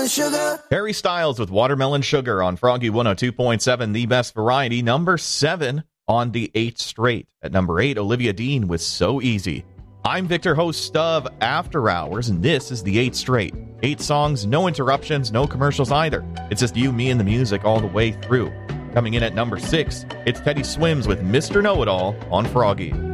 watermelon sugar. Harry Styles with Watermelon Sugar on Froggy 102.7, the best variety. Number 7 on the 8th straight. At number 8, Olivia Dean with So Easy. I'm Victor, host of After Hours, and this is the 8th straight. 8 songs, no interruptions, no commercials either. It's just you, me, and the music all the way through. Coming in at number 6, it's Teddy Swims with Mr. Know-It-All on Froggy.